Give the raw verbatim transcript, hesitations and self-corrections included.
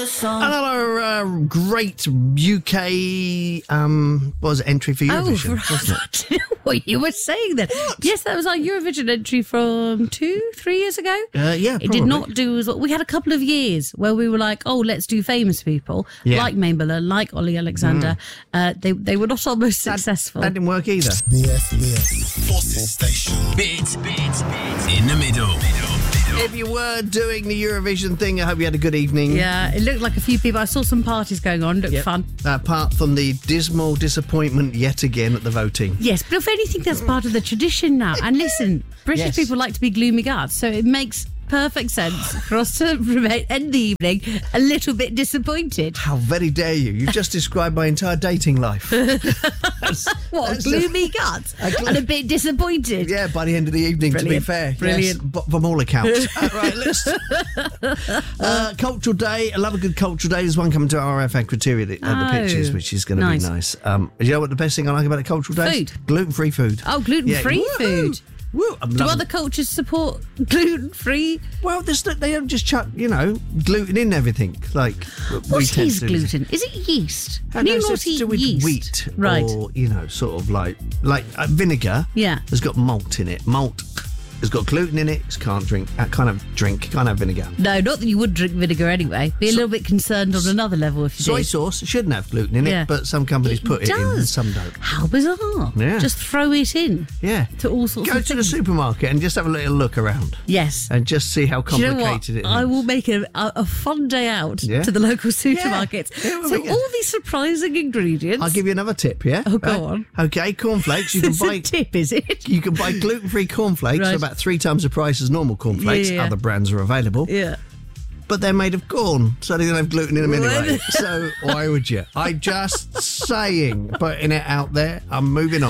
Another uh, great U K um, what was it, entry for Eurovision, oh, wasn't it? What you were saying then? What? Yes, that was our Eurovision entry from two, three years ago. Uh, yeah, it probably. did not do as well. We had a couple of years where we were like, oh, let's do famous people Yeah. like Mabel, like Ollie Alexander. Mm. Uh, they they were not our most that, successful. That didn't work either. B F B S Forces Station. Bits, bits, bits in the middle. middle, middle. If you were doing the Eurovision thing, I hope you had a good evening. Yeah, it looked like a few people. I saw some parties going on. It looked Yep. fun. Apart from the dismal disappointment yet again at the voting. Yes, but if anything, that's part of the tradition now. And listen, British Yes. people like to be gloomy guards, so it makes perfect sense for us to remain, end the evening a little bit disappointed. How very dare you? You've just described my entire dating life. That's- What, that's gloomy guards? a glo- And a bit disappointed? Yeah, by the end of the evening, Brilliant. to be fair. Brilliant. Yes, but from all accounts. uh, right, let's... Uh, cultural Day. I love a good Cultural Day. There's one coming to our R F Secretariat at the Oh, Pictures, which is going to nice. be nice. Um, do you know what the best thing I like about a Cultural Day? Food. Gluten-free food. Oh, gluten-free Yeah. food. Woo, I'm Do loving other it. cultures support gluten-free? Well, there's, they don't just chuck, you know, gluten in everything. Like, we What tend is to do. gluten? Is it yeast? Uh, Can no, you it's not to eat do with yeast? wheat, Right. or you know, sort of like like uh, vinegar. Yeah. has got malt in it. Malt has got gluten in it. It can't drink. Uh, can't have drink. Can't have vinegar. No, not that you would drink vinegar anyway. Be a So- little bit concerned on another level if you Soy did. sauce shouldn't have gluten in Yeah. it, but some companies It put it in and does. some don't. How bizarre. Yeah. Just throw it in Yeah. to all sorts Go of to the things. supermarket and just have a little look around Yes. and just see how Do you know what? complicated it is. I will make a, a, a fun day out Yeah. to the local supermarkets. Yeah, it will So be good. all these surprising ingredients. I'll give you another tip, yeah? Oh, go Right? on. Okay, cornflakes. You can It's a buy tip, is it? you can buy gluten-free cornflakes Right. for about three times the price as normal cornflakes. Yeah, yeah. Other brands are available. Yeah. But they're made of corn, so they don't have gluten in them anyway. Well- So why would you? I'm just saying, putting it out there. I'm moving on.